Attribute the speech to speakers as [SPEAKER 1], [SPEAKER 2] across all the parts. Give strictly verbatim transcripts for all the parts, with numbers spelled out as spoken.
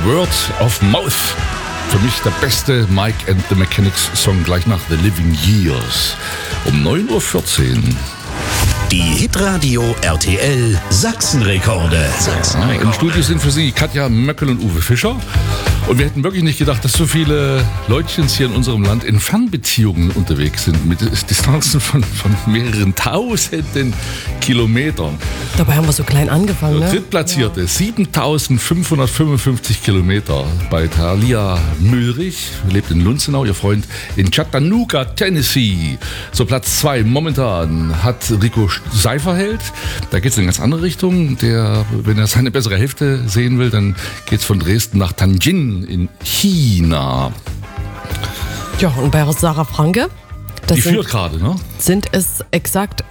[SPEAKER 1] The Word of Mouth. Für mich der beste Mike and the Mechanics Song gleich nach The Living Years. Um neun Uhr vierzehn.
[SPEAKER 2] Die Hitradio R T L Sachsenrekorde.
[SPEAKER 1] Ja, im Studio sind für Sie Katja Möckel und Uwe Fischer. Und wir hätten wirklich nicht gedacht, dass so viele Leutchens hier in unserem Land in Fernbeziehungen unterwegs sind, mit Distanzen von, von mehreren tausenden Kilometern.
[SPEAKER 3] Dabei haben wir so klein angefangen, ne?
[SPEAKER 1] Drittplatzierte, ja. siebentausendfünfhundertfünfundfünfzig Kilometer bei Thalia Mühlrich, lebt in Lunzenau, ihr Freund in Chattanooga, Tennessee. So, Platz zwei momentan hat Rico Seiferheld. Da geht es in eine ganz andere Richtung. Der, wenn er seine bessere Hälfte sehen will, dann geht es von Dresden nach Tianjin in China.
[SPEAKER 3] Ja, und bei Sarah Franke? Das
[SPEAKER 1] Die
[SPEAKER 3] sind,
[SPEAKER 1] führt gerade, ne?
[SPEAKER 3] Sind es exakt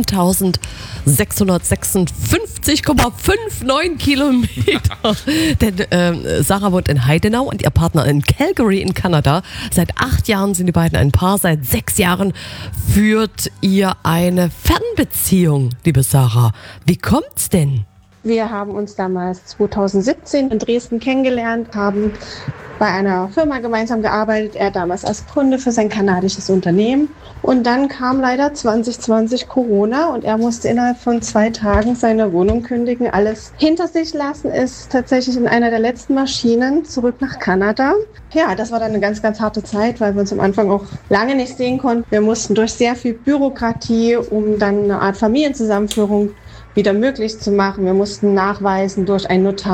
[SPEAKER 3] siebentausendsechshundertsechsundfünfzig Komma neunundfünfzig Kilometer. Denn äh, Sarah wohnt in Heidenau und ihr Partner in Calgary in Kanada. Seit acht Jahren sind die beiden ein Paar. Seit sechs Jahren führt ihr eine Fernbeziehung, liebe Sarah. Wie kommt's denn?
[SPEAKER 4] Wir haben uns damals zweitausendsiebzehn in Dresden kennengelernt, haben bei einer Firma gemeinsam gearbeitet, er damals als Kunde für sein kanadisches Unternehmen. Und dann kam leider zwanzig zwanzig Corona und er musste innerhalb von zwei Tagen seine Wohnung kündigen, alles hinter sich lassen, ist tatsächlich in einer der letzten Maschinen zurück nach Kanada. Ja, das war dann eine ganz, ganz harte Zeit, weil wir uns am Anfang auch lange nicht sehen konnten. Wir mussten durch sehr viel Bürokratie, um dann eine Art Familienzusammenführung wieder möglich zu machen. Wir mussten nachweisen durch einen Notar,